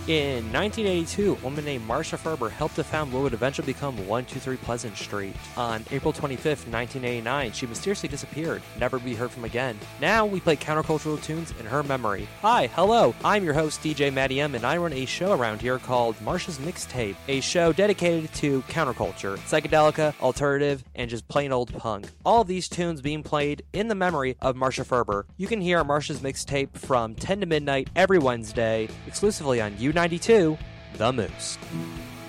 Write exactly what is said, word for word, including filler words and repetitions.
In nineteen eighty-two, a woman named Marcia Ferber helped to found what would eventually become one two three Pleasant Street. On April twenty-fifth, nineteen eighty-nine, she mysteriously disappeared, never to be heard from again. Now we play countercultural tunes in her memory. Hi, hello, I'm your host D J Matty M, and I run a show around here called Marcia's Mixtape, a show dedicated to counterculture, psychedelica, alternative, and just plain old punk. All of these tunes being played in the memory of Marcia Ferber. You can hear Marcia's Mixtape from ten to midnight every Wednesday, exclusively on U ninety-two, The Moose.